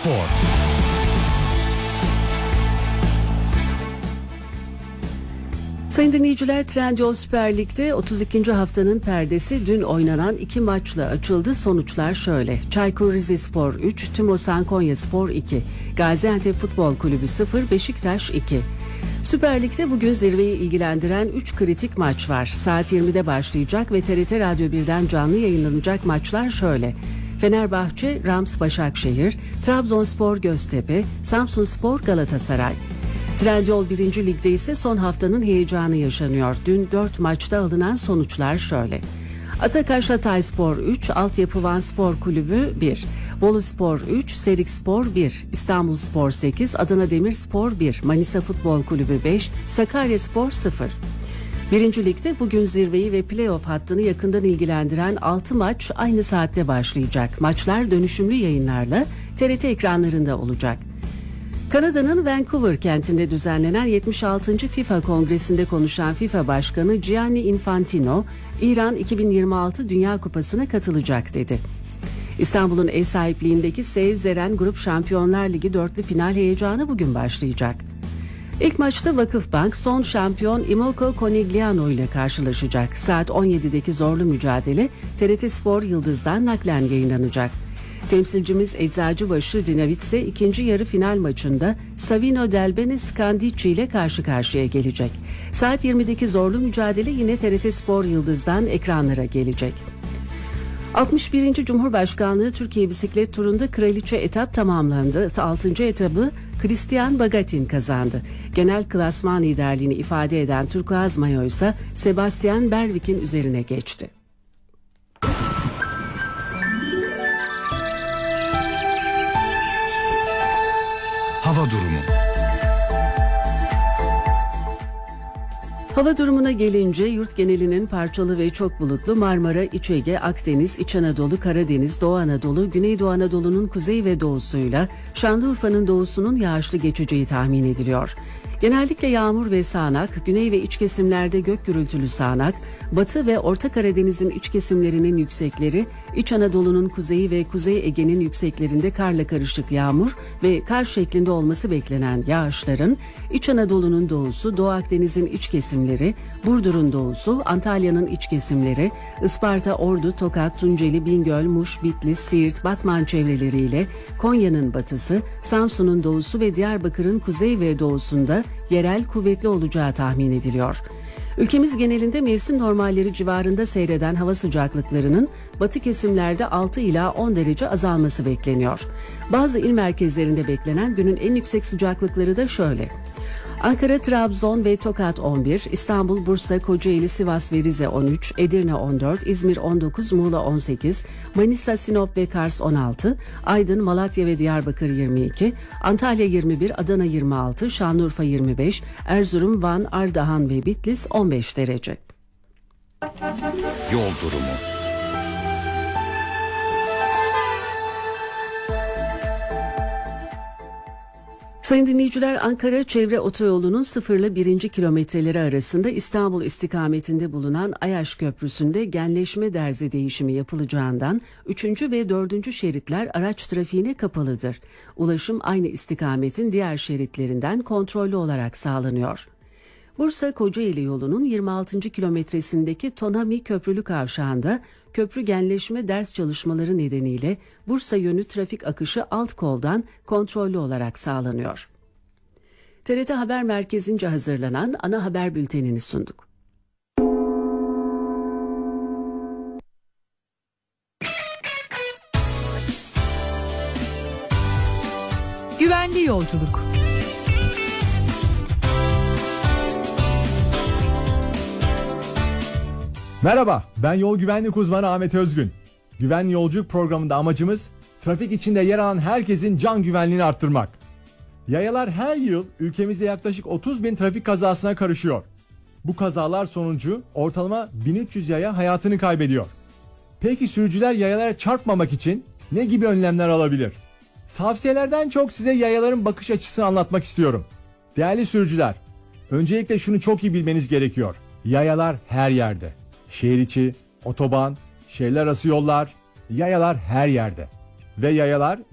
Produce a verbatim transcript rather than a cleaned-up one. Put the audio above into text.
Spor. Sayın dinleyiciler, Trendyol Süper Lig'de otuz ikinci haftanın perdesi dün oynanan iki maçla açıldı. Sonuçlar şöyle: Çaykur Rizespor üç, Tümosan Konyaspor iki, Gaziantep Futbol Kulübü sıfır, Beşiktaş iki. Süper Lig'de bugün zirveyi ilgilendiren üç kritik maç var. Saat yirmide başlayacak ve T R T Radyo birden canlı yayınlanacak maçlar şöyle: Fenerbahçe Rams Başakşehir, Trabzonspor Göztepe, Samsunspor Galatasaray. Trendyol birinci Lig'de ise son haftanın heyecanı yaşanıyor. Dün dört maçta alınan sonuçlar şöyle: Atakaş Hatayspor üç, Altyapı Vanspor Kulübü bir, Boluspor üç, Serikspor bir, İstanbulspor sekiz, Adana Demirspor bir, Manisa Futbol Kulübü beş, Sakaryaspor sıfır. Birinci Lig'de bugün zirveyi ve playoff hattını yakından ilgilendiren altı maç aynı saatte başlayacak. Maçlar dönüşümlü yayınlarla T R T ekranlarında olacak. Kanada'nın Vancouver kentinde düzenlenen yetmiş altıncı FIFA Kongresi'nde konuşan FIFA Başkanı Gianni Infantino, İran iki bin yirmi altı Dünya Kupası'na katılacak dedi. İstanbul'un ev sahipliğindeki Sev Zeren Grup Şampiyonlar Ligi dörtlü final heyecanı bugün başlayacak. İlk maçta Vakıfbank son şampiyon Imolco Conigliano ile karşılaşacak. Saat on yedideki zorlu mücadele T R T Spor Yıldız'dan naklen yayınlanacak. Temsilcimiz Eczacıbaşı Dinavitse ikinci yarı final maçında Savino Delbene Scandici ile karşı karşıya gelecek. Saat yirmideki zorlu mücadele yine T R T Spor Yıldız'dan ekranlara gelecek. altmış birinci Cumhurbaşkanlığı Türkiye Bisiklet Turu'nda kraliçe etap tamamlandı. altıncı etabı Christian Bagatin kazandı. Genel klasman liderliğini ifade eden turkuaz mayo ise Sebastian Berwick'in üzerine geçti. Hava durumu. Hava durumuna gelince yurt genelinin parçalı ve çok bulutlu, Marmara, İç Ege, Akdeniz, İç Anadolu, Karadeniz, Doğu Anadolu, Güneydoğu Anadolu'nun kuzey ve doğusuyla Şanlıurfa'nın doğusunun yağışlı geçeceği tahmin ediliyor. Genellikle yağmur ve sağanak, güney ve iç kesimlerde gök gürültülü sağanak, batı ve Orta Karadeniz'in iç kesimlerinin yüksekleri, İç Anadolu'nun kuzeyi ve Kuzey Ege'nin yükseklerinde karla karışık yağmur ve kar şeklinde olması beklenen yağışların, İç Anadolu'nun doğusu, Doğu Akdeniz'in iç kesimleri, Burdur'un doğusu, Antalya'nın iç kesimleri, Isparta, Ordu, Tokat, Tunceli, Bingöl, Muş, Bitlis, Siirt, Batman çevreleriyle Konya'nın batısı, Samsun'un doğusu ve Diyarbakır'ın kuzey ve doğusunda yerel kuvvetli olacağı tahmin ediliyor. Ülkemiz genelinde mevsim normalleri civarında seyreden hava sıcaklıklarının batı kesimlerde altı ila on derece azalması bekleniyor. Bazı il merkezlerinde beklenen günün en yüksek sıcaklıkları da şöyle: Ankara, Trabzon ve Tokat on bir, İstanbul, Bursa, Kocaeli, Sivas ve Rize on üç, Edirne on dört, İzmir on dokuz, Muğla on sekiz, Manisa, Sinop ve Kars on altı, Aydın, Malatya ve Diyarbakır yirmi iki, Antalya yirmi bir, Adana yirmi altı, Şanlıurfa yirmi beş, Erzurum, Van, Ardahan ve Bitlis on beş derece. Yol durumu. Sayın dinleyiciler, Ankara Çevre Otoyolu'nun sıfır ile birinci kilometreleri arasında İstanbul istikametinde bulunan Ayaş Köprüsü'nde genleşme derzi değişimi yapılacağından üçüncü ve dördüncü şeritler araç trafiğine kapalıdır. Ulaşım aynı istikametin diğer şeritlerinden kontrollü olarak sağlanıyor. Bursa Kocaeli yolunun yirmi altıncı kilometresindeki Tonami Köprülü Kavşağı'nda köprü genleşme ders çalışmaları nedeniyle Bursa yönü trafik akışı alt koldan kontrollü olarak sağlanıyor. T R T Haber Merkezi'nce hazırlanan ana haber bültenini sunduk. Güvenli yolculuk. Merhaba, ben yol güvenlik uzmanı Ahmet Özgün. Güvenli yolculuk programında amacımız trafik içinde yer alan herkesin can güvenliğini arttırmak. Yayalar her yıl ülkemizde yaklaşık otuz bin trafik kazasına karışıyor. Bu kazalar sonucu ortalama bin üç yüz yaya hayatını kaybediyor. Peki sürücüler yayalara çarpmamak için ne gibi önlemler alabilir? Tavsiyelerden çok size yayaların bakış açısını anlatmak istiyorum. Değerli sürücüler, öncelikle şunu çok iyi bilmeniz gerekiyor. Yayalar her yerde. Şehir içi, otoban, şehirler arası yollar, yayalar her yerde. Ve yayalar